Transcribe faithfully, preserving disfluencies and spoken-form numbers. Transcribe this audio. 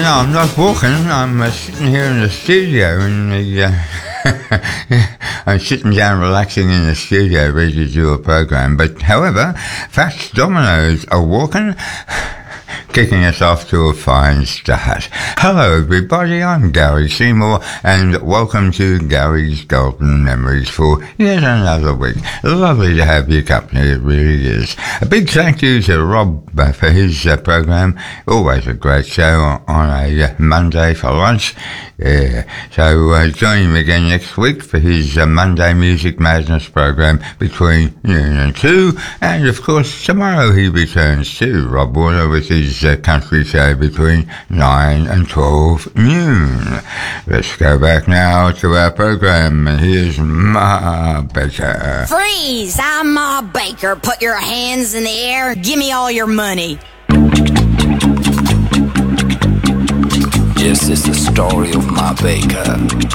no, I'm not walking. I'm uh, sitting here in the studio in the... Uh, I'm sitting down relaxing in the studio ready to do a program. But, however, Fats Dominoes are walking... kicking us off to a fine start. Hello everybody, I'm Gary Seymour and welcome to Gary's Golden Memories for yet another week. Lovely to have your company, it really is. A big thank you to Rob uh, for his uh, program. Always a great show on a uh, Monday for lunch. Yeah. So uh, join him again next week for his uh, Monday Music Madness program between noon and two. And of course tomorrow he returns to Rob Warner with his uh, country show between nine and twelve noon. Let's go back now to our program, and here's Ma Baker. Freeze! I'm Ma Baker. Put your hands in the air. Give me all your money. This is the story of Ma Baker.